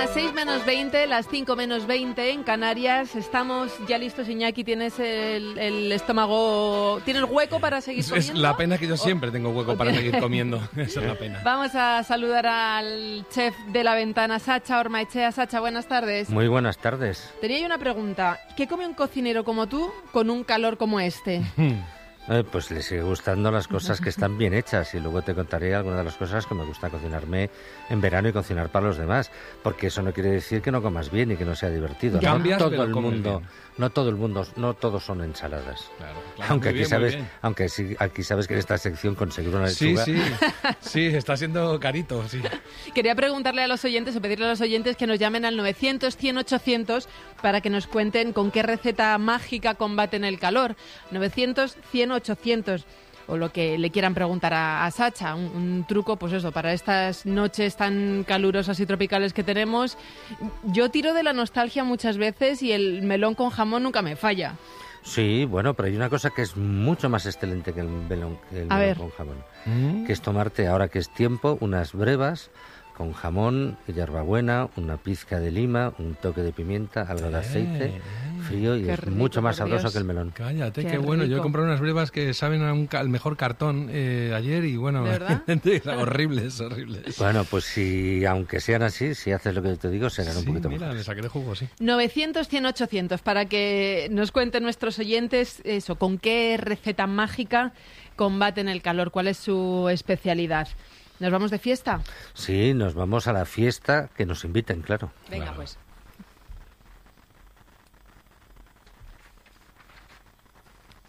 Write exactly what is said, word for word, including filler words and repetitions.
las seis menos veinte, las cinco menos veinte en Canarias. Estamos ya listos, Iñaki. ¿Tienes el, el estómago, tienes hueco para seguir comiendo? Es la pena que yo siempre tengo hueco para seguir comiendo. Esa es la pena. Vamos a saludar al chef de La Ventana, Sacha Ormaechea. Sacha, buenas tardes. Muy buenas tardes. Tenía yo una pregunta. ¿Qué come un cocinero como tú con un calor como este? Eh, pues le sigue gustando las cosas que están bien hechas y luego te contaré algunas de las cosas que me gusta cocinarme en verano y cocinar para los demás, porque eso no quiere decir que no comas bien y que no sea divertido. Cambias, no todo pero el comes mundo, bien. no todo el mundo, no todos son ensaladas. Claro, claro. Aunque Muy aquí bien, sabes, muy bien. aunque sí, aquí sabes que en esta sección conseguir una Sí, lechuga. sí, sí, está siendo carito, sí. Quería preguntarle a los oyentes o pedirle a los oyentes que nos llamen al novecientos, cien, ochocientos para que nos cuenten con qué receta mágica combaten el calor. novecientos, cien, ochocientos. O lo que le quieran preguntar a, a Sacha, un, un truco, pues eso, para estas noches tan calurosas y tropicales que tenemos. Yo tiro de la nostalgia muchas veces y el melón con jamón nunca me falla. Sí, bueno, pero hay una cosa que es mucho más excelente que el melón, que el A melón ver. con jamón, Mm. que es tomarte, ahora que es tiempo, unas brevas con jamón, hierbabuena, una pizca de lima, un toque de pimienta, algo de aceite, frío y Qué es rico, mucho más por sabroso Dios. que el melón. Cállate, Qué qué, bueno. Yo he rico. comprado unas brevas que saben a un ca- al mejor cartón eh, ayer y bueno, ¿De verdad? horribles, horribles. Bueno, pues si, aunque sean así, si haces lo que te digo, serán un Sí, poquito mira, mejores. le saqué de jugo, sí. novecientos, cien, ochocientos para que nos cuenten nuestros oyentes eso, con qué receta mágica combaten el calor, cuál es su especialidad. ¿Nos vamos de fiesta? Sí, nos vamos a la fiesta que nos inviten, claro. Venga, Claro. pues.